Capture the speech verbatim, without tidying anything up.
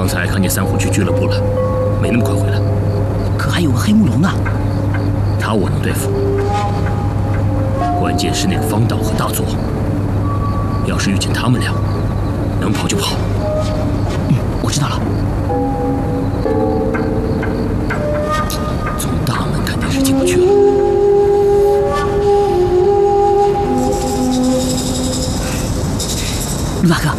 刚才看见三虎去俱乐部了，没那么快回来。 可还有个黑木龙呢， 他我能对付，关键是那个方道和大佐。要是遇见他们俩，能跑就跑。 嗯，我知道了。 从大门肯定是进不去了。 陆大哥，